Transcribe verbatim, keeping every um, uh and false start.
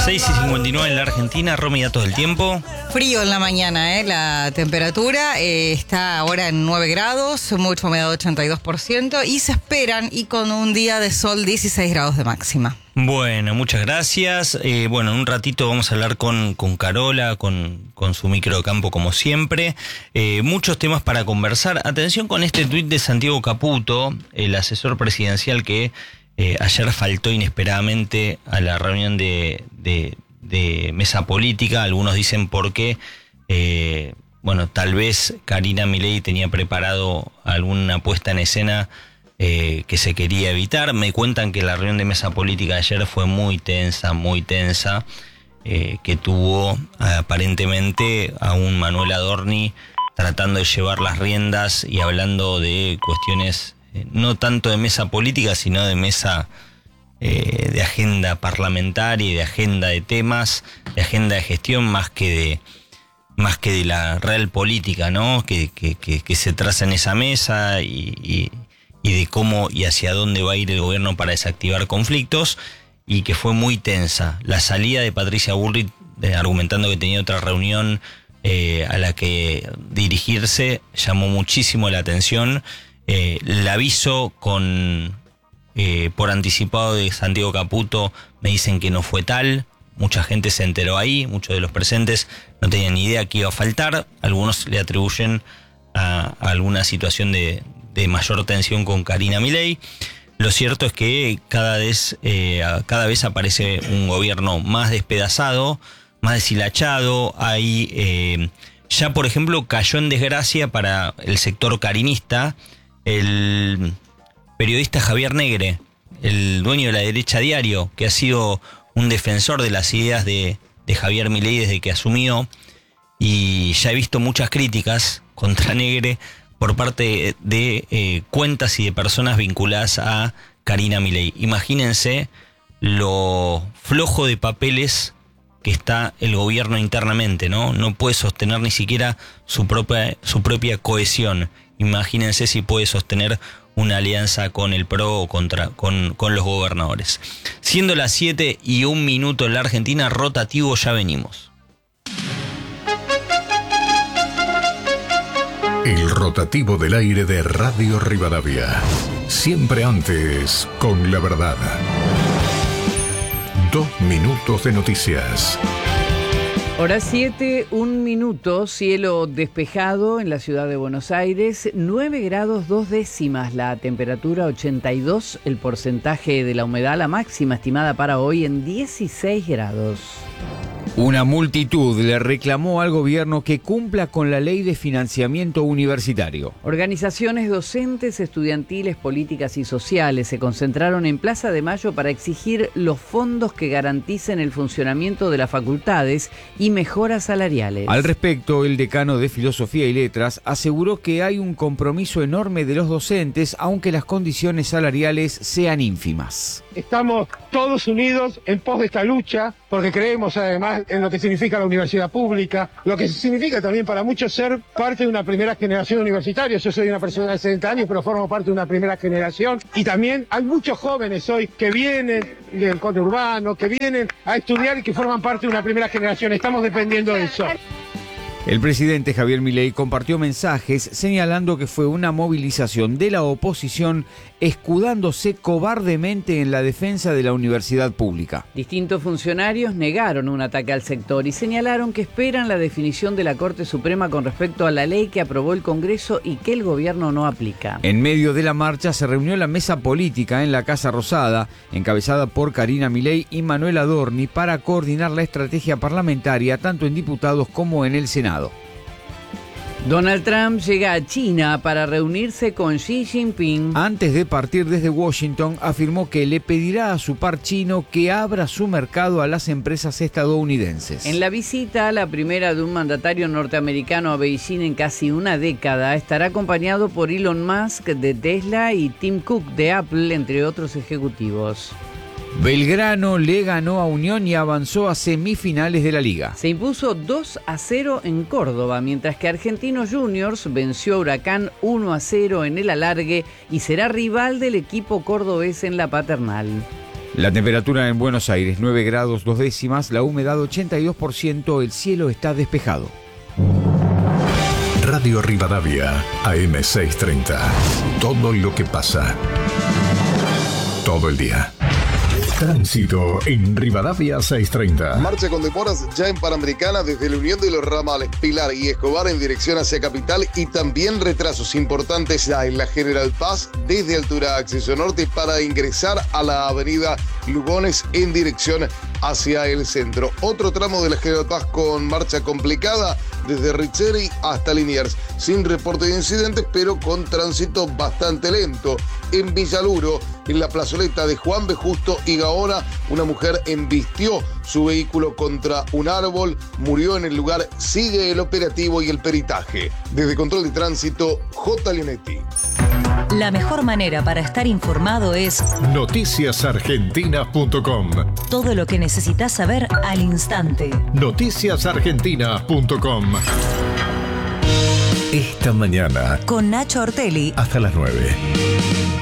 seis y cincuenta y nueve en la Argentina. Romy, datos del tiempo. Frío en la mañana, ¿eh? La temperatura eh, está ahora en nueve grados, mucha humedad ochenta y dos por ciento y se esperan, y con un día de sol, dieciséis grados de máxima. Bueno, muchas gracias. Eh, bueno, en un ratito vamos a hablar con, con Carola, con, con su microcampo como siempre. Eh, muchos temas para conversar. Atención con este tuit de Santiago Caputo, el asesor presidencial que eh, ayer faltó inesperadamente a la reunión de, de, de mesa política. Algunos dicen porque, eh, bueno, tal vez Karina Milei tenía preparado alguna puesta en escena Eh, que se quería evitar. Me cuentan que la reunión de mesa política de ayer fue muy tensa, muy tensa, eh, que tuvo aparentemente a un Manuel Adorni tratando de llevar las riendas y hablando de cuestiones eh, no tanto de mesa política, sino de mesa eh, de agenda parlamentaria y de agenda de temas, de agenda de gestión, más que de más que de la real política, ¿no? Que, que, que, que se traza en esa mesa y, y y de cómo y hacia dónde va a ir el gobierno para desactivar conflictos, y que fue muy tensa. La salida de Patricia Bullrich, eh, argumentando que tenía otra reunión eh, a la que dirigirse, llamó muchísimo la atención. Eh, el aviso con eh, por anticipado de Santiago Caputo, me dicen que no fue tal. Mucha gente se enteró ahí, muchos de los presentes no tenían ni idea que iba a faltar. Algunos le atribuyen a, a alguna situación de de mayor tensión con Karina Milei. Lo cierto es que cada vez, eh, cada vez aparece un gobierno más despedazado, más deshilachado. Hay, eh, ya por ejemplo, cayó en desgracia para el sector carinista el periodista Javier Negre, el dueño de La Derecha Diario, que ha sido un defensor de las ideas de, de Javier Milei desde que asumió, y ya he visto muchas críticas contra Negre por parte de eh, cuentas y de personas vinculadas a Karina Milei. Imagínense lo flojo de papeles que está el gobierno internamente, ¿no? No puede sostener ni siquiera su propia, su propia cohesión. Imagínense si puede sostener una alianza con el P R O o contra, con, con los gobernadores. Siendo las siete y un minuto en la Argentina, rotativo, ya venimos. El rotativo del aire de Radio Rivadavia. Siempre antes, con la verdad. Dos minutos de noticias. Hora siete, un minuto, cielo despejado en la ciudad de Buenos Aires, nueve grados dos décimas, la temperatura ochenta y dos, el porcentaje de la humedad, la máxima estimada para hoy en dieciséis grados. Una multitud le reclamó al gobierno que cumpla con la ley de financiamiento universitario. Organizaciones docentes, estudiantiles, políticas y sociales se concentraron en Plaza de Mayo para exigir los fondos que garanticen el funcionamiento de las facultades y mejoras salariales. Al respecto, el decano de Filosofía y Letras aseguró que hay un compromiso enorme de los docentes, aunque las condiciones salariales sean ínfimas. Estamos todos unidos en pos de esta lucha, porque creemos además en lo que significa la universidad pública, lo que significa también para muchos ser parte de una primera generación universitaria. Yo soy una persona de setenta años, pero formo parte de una primera generación. Y también hay muchos jóvenes hoy que vienen del conurbano, que vienen a estudiar y que forman parte de una primera generación. Estamos dependiendo de eso. El presidente Javier Milei compartió mensajes señalando que fue una movilización de la oposición escudándose cobardemente en la defensa de la universidad pública. Distintos funcionarios negaron un ataque al sector y señalaron que esperan la definición de la Corte Suprema con respecto a la ley que aprobó el Congreso y que el gobierno no aplica. En medio de la marcha se reunió la mesa política en la Casa Rosada, encabezada por Karina Milei y Manuel Adorni, para coordinar la estrategia parlamentaria tanto en diputados como en el Senado. Donald Trump llega a China para reunirse con Xi Jinping. Antes de partir desde Washington, afirmó que le pedirá a su par chino que abra su mercado a las empresas estadounidenses. En la visita, la primera de un mandatario norteamericano a Beijing en casi una década, estará acompañado por Elon Musk de Tesla y Tim Cook de Apple, entre otros ejecutivos. Belgrano le ganó a Unión y avanzó a semifinales de la Liga. Se impuso dos a cero en Córdoba, mientras que Argentinos Juniors venció a Huracán uno a cero en el alargue y será rival del equipo cordobés en la Paternal. La temperatura en Buenos Aires, nueve grados dos décimas, la humedad ochenta y dos por ciento, el cielo está despejado. Radio Rivadavia, A M seiscientos treinta. Todo lo que pasa. Todo el día. Tránsito en Rivadavia seiscientos treinta. Marcha con demoras ya en Panamericana desde la unión de los ramales Pilar y Escobar en dirección hacia Capital, y también retrasos importantes ya en la General Paz desde Altura Acceso Norte para ingresar a la avenida Lugones en dirección hacia el centro. Otro tramo de la General Paz con marcha complicada desde Richeri hasta Liniers, sin reporte de incidentes, pero con tránsito bastante lento. En Villaluro, en la plazoleta de Juan B. Justo y Gaona, una mujer embistió su vehículo contra un árbol, murió en el lugar, sigue el operativo y el peritaje. Desde Control de Tránsito, J. Leonetti. La mejor manera para estar informado es noticias argentinas punto com. Todo lo que necesitas saber al instante. noticias argentinas punto com. Esta mañana, Con Nacho Ortelli. hasta las nueve.